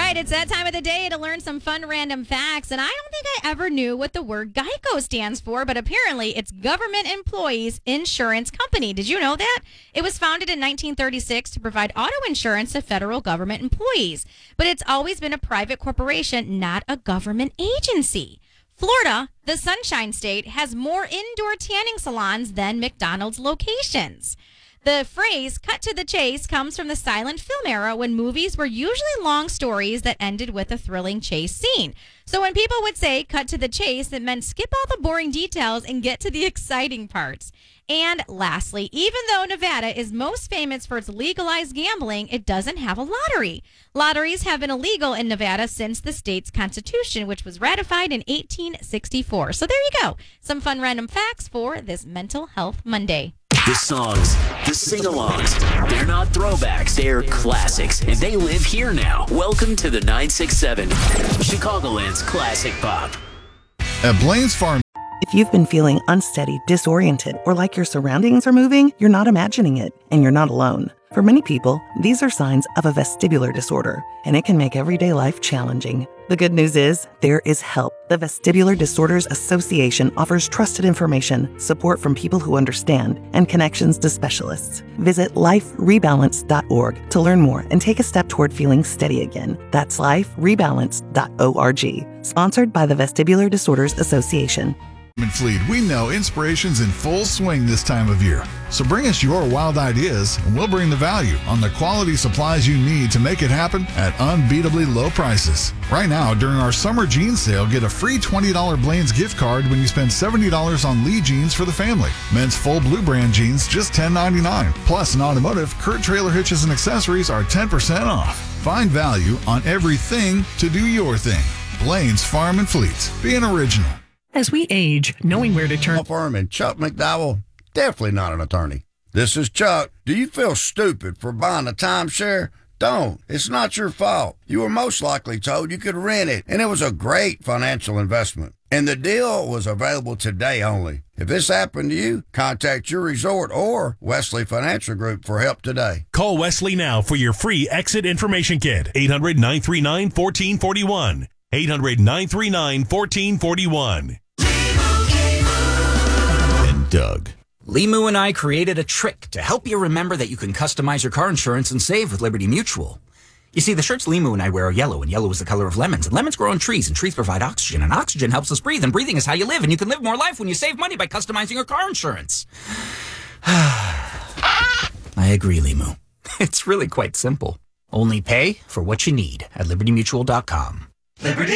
right, it's that time of the day to learn some fun random facts, and I don't think I ever knew what the word GEICO stands for, but apparently it's Government Employees Insurance Company. Did you know that? It was founded in 1936 to provide auto insurance to federal government employees, but it's always been a private corporation, not a government agency. Florida, the Sunshine State, has more indoor tanning salons than McDonald's locations. The phrase cut to the chase comes from the silent film era when movies were usually long stories that ended with a thrilling chase scene. So when people would say cut to the chase, it meant skip all the boring details and get to the exciting parts. And lastly, even though Nevada is most famous for its legalized gambling, it doesn't have a lottery. Lotteries have been illegal in Nevada since the state's constitution, which was ratified in 1864. So there you go. Some fun random facts for this Mental Health Monday. The songs, the sing-alongs, they're not throwbacks, they're classics, and they live here now. Welcome to the 967, Chicagoland's classic pop. At Blaine's Farm. If you've been feeling unsteady, disoriented, or like your surroundings are moving, you're not imagining it, and you're not alone. For many people, these are signs of a vestibular disorder, and it can make everyday life challenging. The good news is, there is help. The Vestibular Disorders Association offers trusted information, support from people who understand, and connections to specialists. Visit liferebalance.org to learn more and take a step toward feeling steady again. That's liferebalance.org. Sponsored by the Vestibular Disorders Association. Fleet, we know inspiration's in full swing this time of year. So bring us your wild ideas and we'll bring the value on the quality supplies you need to make it happen at unbeatably low prices. Right now, during our summer jeans sale, get a free $20 Blaine's gift card when you spend $70 on Lee jeans for the family. Men's full blue brand jeans, just $10.99. Plus, in automotive, Kurt trailer hitches and accessories are 10% off. Find value on everything to do your thing. Blaine's Farm and Fleet. Be an original. As we age, knowing where to turn. Firm and Chuck McDowell, definitely not an attorney. This is Chuck. Do you feel stupid for buying a timeshare? Don't. It's not your fault. You were most likely told you could rent it, and it was a great financial investment. And the deal was available today only. If this happened to you, contact your resort or Wesley Financial Group for help today. Call Wesley now for your free exit information kit. 800-939-1441. 800-939-1441. And Doug. Limu and I created a trick to help you remember that you can customize your car insurance and save with Liberty Mutual. You see, the shirts Limu and I wear are yellow, and yellow is the color of lemons. And lemons grow on trees, and trees provide oxygen, and oxygen helps us breathe, and breathing is how you live, and you can live more life when you save money by customizing your car insurance. I agree, Limu. It's really quite simple. Only pay for what you need at LibertyMutual.com. Liberty